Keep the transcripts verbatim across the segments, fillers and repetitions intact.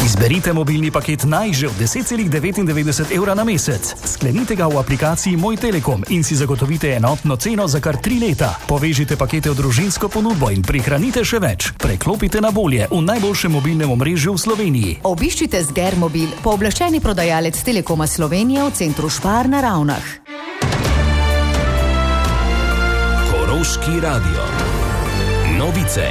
Izberite mobilni paket Naj že od deset celih devetindevetdeset evra na mesec. Sklenite ga v aplikaciji Moj Telekom in si zagotovite enotno ceno za kar tri leta. Povežite pakete v družinsko ponudbo in prihranite še več. Preklopite na bolje v najboljšem mobilnem omrežju v Sloveniji. Obiščite Sgermobil, pooblaščeni prodajalec Telekoma Slovenije v centru Špar na Ravnah. Koroški radio. Novice.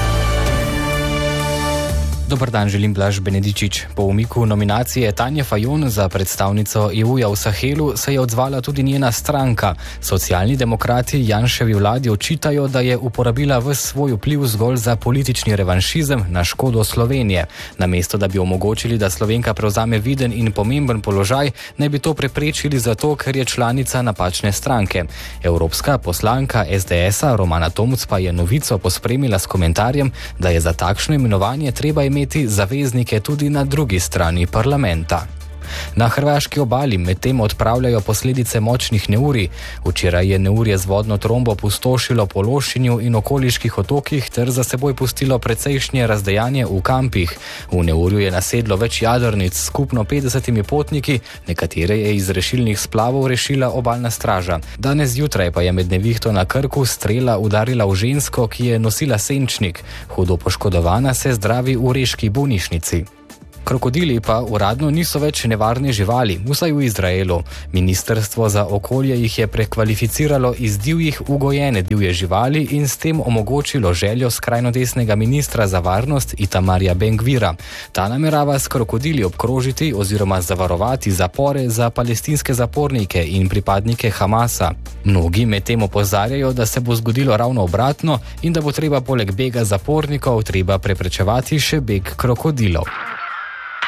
Dobar dan, želim Blaž Benedičič. Po umiku nominacije Tanje Fajon za predstavnico E U-ja v Sahelu se je odzvala tudi njena stranka. Socialni demokrati Janševi vladi očitajo, da je uporabila ves svoj vpliv zgolj za politični revanšizem na škodo Slovenije. Namesto da bi omogočili, da Slovenka prevzame viden in pomemben položaj, naj bi to preprečili zato, ker je članica napačne stranke. Evropska poslanka es de es-a Romana Tomc pa je novico pospremila s komentarjem, da je za takšno imenovanje treba imeti zaveznike tudi na drugi strani parlamenta. Na hrvaški obali medtem odpravljajo posledice močnih neurij. Včeraj je neurje z vodno trombo pustošilo po Lošinju in okoliških otokih ter za seboj pustilo precejšnje razdejanje v kampih. V neurju je nasedlo več jadrnic s skupno petdesetimi potniki, nekatere je iz rešilnih splavov rešila obalna straža. Danes zjutraj pa je med nevihto na Krku strela udarila v žensko, ki je nosila senčnik. Hudo poškodovana se zdravi v reški bolnišnici. Krokodili pa uradno niso več nevarne živali, vsaj v Izraelu. Ministrstvo za okolje jih je prekvalificiralo iz divjih v gojene divje živali in s tem omogočilo željo skrajnodesnega ministra za varnost Itamarja Ben-Gvira. Ta namerava s krokodili obkrožiti oziroma zavarovati zapore za palestinske zapornike in pripadnike Hamasa. Mnogi medtem opozarjajo, da se bo zgodilo ravno obratno in da bo treba poleg bega zapornikov treba preprečevati še beg krokodilov.